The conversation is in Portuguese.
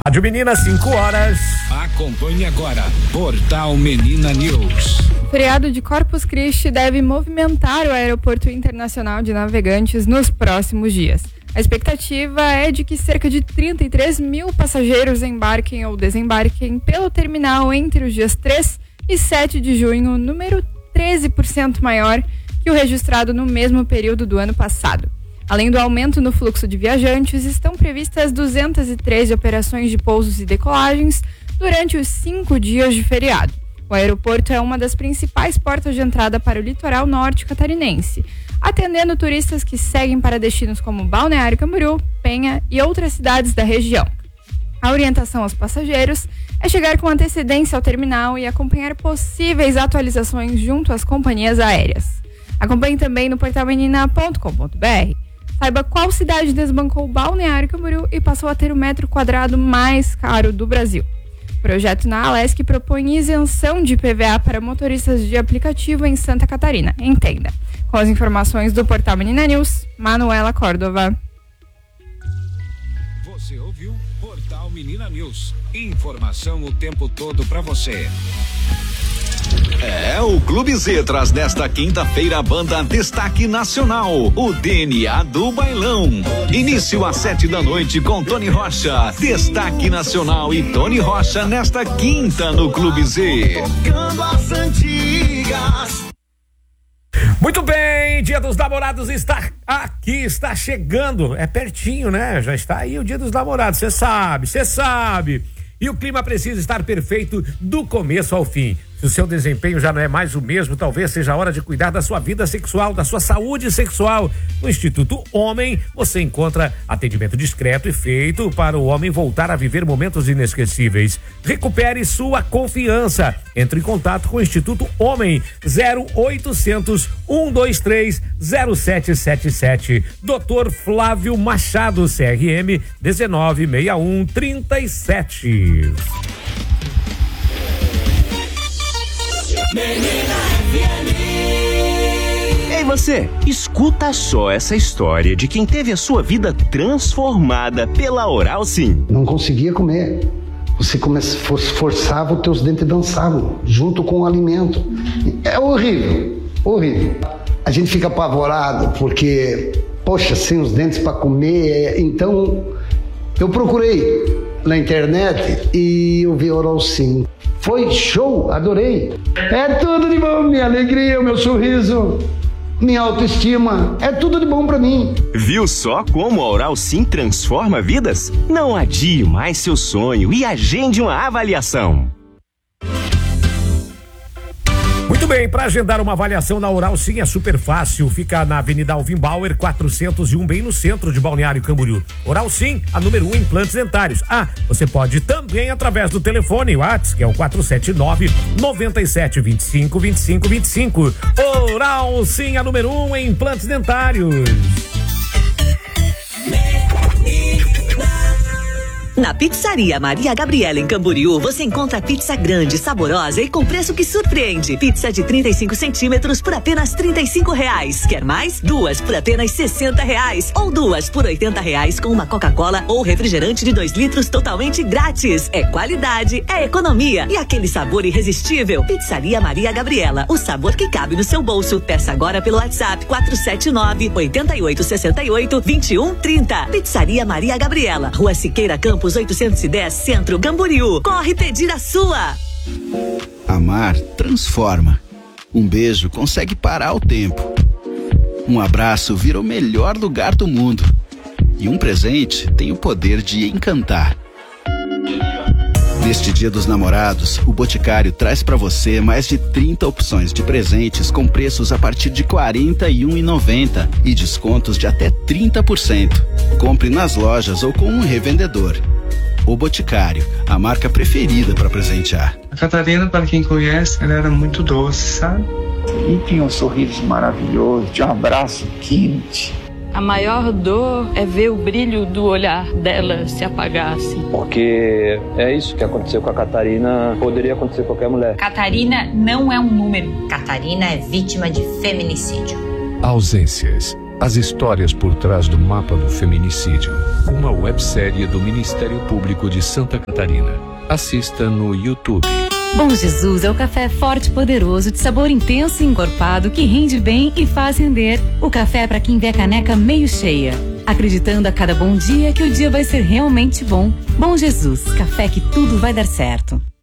Rádio Menina, 5 horas. Acompanhe agora Portal Menina News. O feriado de Corpus Christi deve movimentar o Aeroporto Internacional de Navegantes nos próximos dias. A expectativa é de que cerca de 33 mil passageiros embarquem ou desembarquem pelo terminal entre os dias 3 e 7 de junho, número 13% maior que o registrado no mesmo período do ano passado. Além do aumento no fluxo de viajantes, estão previstas 213 operações de pousos e decolagens durante os 5 dias de feriado. O aeroporto é uma das principais portas de entrada para o litoral norte catarinense, atendendo turistas que seguem para destinos como Balneário Camboriú, Penha e outras cidades da região. A orientação aos passageiros é chegar com antecedência ao terminal e acompanhar possíveis atualizações junto às companhias aéreas. Acompanhe também no portalmenina.com.br. Saiba qual cidade desbancou Balneário Camboriú e passou a ter o metro quadrado mais caro do Brasil. O projeto na Alesc propõe isenção de IPVA para motoristas de aplicativo em Santa Catarina. Entenda. Com as informações do Portal Menina News, Manuela Córdova. Você ouviu Portal Menina News. Informação o tempo todo para você. O Clube Z traz nesta quinta-feira a banda Destaque Nacional, o DNA do Bailão. Início às 7 da noite com Tony Rocha, Destaque Nacional e Tony Rocha nesta quinta no Clube Z. Tocando as antigas. Muito bem, Dia dos Namorados está aqui, está chegando, é pertinho, né? Já está aí o Dia dos Namorados, você sabe. E o clima precisa estar perfeito do começo ao fim. Se o seu desempenho já não é mais o mesmo, talvez seja a hora de cuidar da sua vida sexual, da sua saúde sexual. No Instituto Homem, você encontra atendimento discreto e feito para o homem voltar a viver momentos inesquecíveis. Recupere sua confiança. Entre em contato com o Instituto Homem, 0800 123 0777. Dr. Flávio Machado, CRM 196137. Ei você, escuta só essa história de quem teve a sua vida transformada pela Oral Sim. Não conseguia comer. Você forçava, os teus dentes dançavam junto com o alimento. É horrível. A gente fica apavorado porque, poxa, sem os dentes para comer. Então, eu procurei na internet e eu vi Oral Sim. Foi show, adorei. É tudo de bom, minha alegria, o meu sorriso, minha autoestima, é tudo de bom pra mim. Viu só como a Oral Sim transforma vidas? Não adie mais seu sonho e agende uma avaliação. Muito bem, para agendar uma avaliação na Oral Sim é super fácil. Fica na Avenida Alvin Bauer 401, bem no centro de Balneário Camboriú. Oral Sim, a número 1 em implantes dentários. Você pode também através do telefone WhatsApp, que é o 479-9725-2525. Oral Sim, a número 1 em implantes dentários. Na Pizzaria Maria Gabriela em Camboriú, você encontra pizza grande, saborosa e com preço que surpreende. Pizza de 35 centímetros por apenas R$35. Quer mais? 2 por apenas R$60. Ou 2 por R$80 com uma Coca-Cola ou refrigerante de 2 litros totalmente grátis. É qualidade, é economia e aquele sabor irresistível. Pizzaria Maria Gabriela, o sabor que cabe no seu bolso. Peça agora pelo WhatsApp 479-8868-2130. Pizzaria Maria Gabriela, Rua Siqueira Campos 810, Centro, Camboriú. Corre pedir a sua. Amar transforma. Um beijo consegue parar o tempo. Um abraço vira o melhor lugar do mundo. E um presente tem o poder de encantar. Neste Dia dos Namorados, o Boticário traz para você mais de 30 opções de presentes com preços a partir de R$ 41,90 e descontos de até 30%. Compre nas lojas ou com um revendedor. O Boticário, a marca preferida para presentear. A Catarina, para quem conhece, ela era muito doce, sabe? E tinha um sorriso maravilhoso, tinha um abraço quente. A maior dor é ver o brilho do olhar dela se apagar, assim. Porque é isso que aconteceu com a Catarina, poderia acontecer com qualquer mulher. Catarina não é um número. Catarina é vítima de feminicídio. Ausências, As histórias por trás do mapa do feminicídio. Uma websérie do Ministério Público de Santa Catarina. Assista no YouTube. Bom Jesus é o café forte e poderoso, de sabor intenso e encorpado, que rende bem e faz render. O café é para quem vê a caneca meio cheia, acreditando a cada bom dia que o dia vai ser realmente bom. Bom Jesus, café que tudo vai dar certo.